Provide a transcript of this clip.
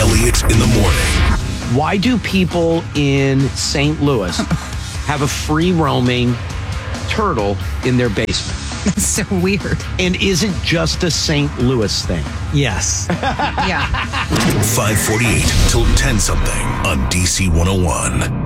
Elliott in the morning. Why do people in St. Louis have a free roaming turtle in their basement? It's so weird. And is it just a St. Louis thing? Yes. Yeah. 548 till 10 something on DC 101.